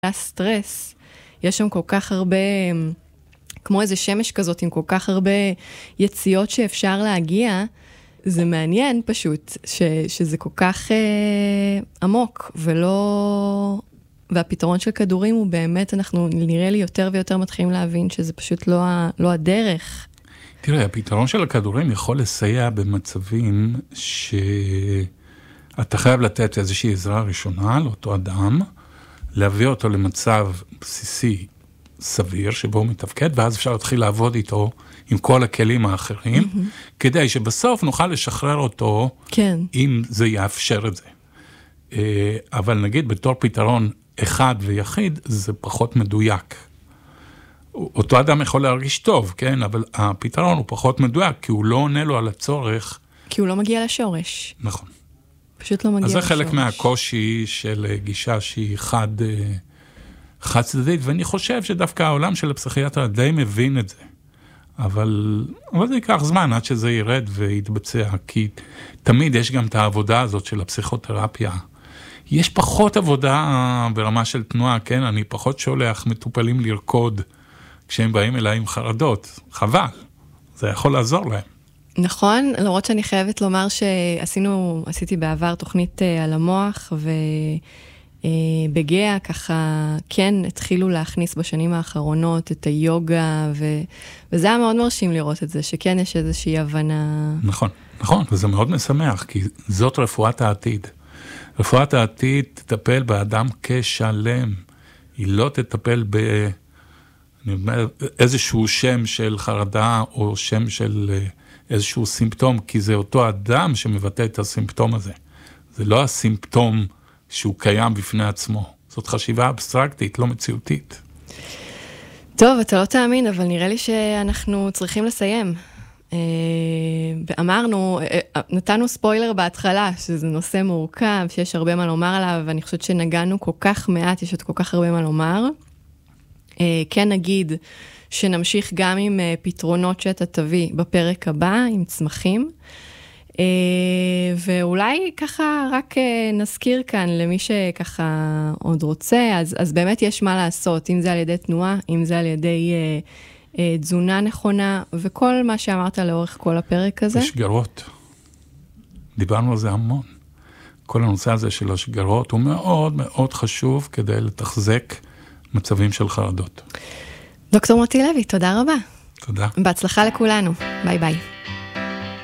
הסטרס, יש שם כל כך הרבה, כמו איזה שמש כזאת, עם כל כך הרבה יציאות שאפשר להגיע, זה מעניין פשוט, שזה כל כך עמוק, והפתרון של כדורים הוא באמת, אנחנו נראה לי יותר ויותר מתחילים להבין שזה פשוט לא הדרך. תראה, הפתרון של הכדורים יכול לסייע במצבים שאתה חייב לתת איזושהי עזרה ראשונה לאותו אדם, להביא אותו למצב בסיסי סביר, שבו הוא מתפקד, ואז אפשר להתחיל לעבוד איתו עם כל הכלים האחרים, כדי שבסוף נוכל לשחרר אותו, אם זה יאפשר את זה. אבל נגיד, בתור פתרון אחד ויחיד, זה פחות מדויק. אותו אדם יכול להרגיש טוב, כן? אבל הפתרון הוא פחות מדויק, כי הוא לא עונה לו על הצורך. כי הוא לא מגיע לשורש. נכון. פשוט לא מגיע לשורש. אז זה חלק מהקושי של גישה שהיא חד צדדית, ואני חושב שדווקא העולם של הפסיכיאטר די מבין את זה. אבל זה ייקח זמן עד שזה ירד ויתבצע, כי תמיד יש גם את העבודה הזאת של הפסיכותרפיה. יש פחות עבודה ברמה של תנועה, כן? אני פחות שולח מטופלים לרקוד כשהם באים אליי עם חרדות. חבל. זה יכול לעזור להם. נכון, למרות שאני חייבת לומר שעשיתי בעבר תוכנית על המוח, ובגאה ככה כן התחילו להכניס בשנים האחרונות את היוגה, וזה היה מאוד מרשים לראות את זה, שכן יש איזושהי הבנה. נכון, נכון, וזה מאוד משמח, כי זאת רפואת העתיד. רפואת העתיד תטפל באדם כשלם. היא לא תטפל איזשהו שם של חרדה, או שם של איזשהו סימפטום, כי זה אותו אדם שמבטא את הסימפטום הזה. זה לא הסימפטום שהוא קיים בפני עצמו. זאת חשיבה אבסטרקטית, לא מציאותית. טוב, אתה לא תאמין, אבל נראה לי שאנחנו צריכים לסיים. ואמרנו, נתנו ספוילר בהתחלה, שזה נושא מורכב, שיש הרבה מה לומר עליו, ואני חושבת שנגענו כל כך מעט, יש עוד כל כך הרבה מה לומר. כן נגיד שנמשיך גם עם פתרונות שאתה תביא בפרק הבא, עם צמחים, ואולי ככה רק נזכיר כאן למי שככה עוד רוצה, אז באמת יש מה לעשות, אם זה על ידי תנועה, אם זה על ידי תזונה נכונה, וכל מה שאמרת לאורך כל הפרק הזה. השגרות. דיברנו על זה המון. כל הנושא הזה של השגרות הוא מאוד מאוד חשוב כדי לתחזק מצבים של חרדות. דוקטור מוטי לוי, תודה רבה. תודה. בהצלחה לכולנו. ביי ביי.